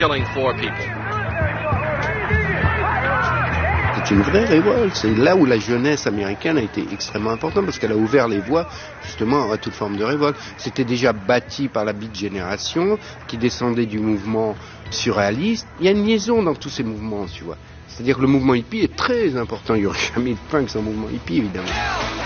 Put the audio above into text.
C'est une vraie révolte. C'est là où la jeunesse américaine a été extrêmement importante parce qu'elle a ouvert les voies justement à toute forme de révolte. C'était déjà bâti par la Beat Generation qui descendait du mouvement surréaliste. Il y a une liaison dans tous ces mouvements, tu vois. C'est-à-dire que le mouvement hippie est très important. Il n'y aurait jamais eu de punk sans mouvement hippie, évidemment.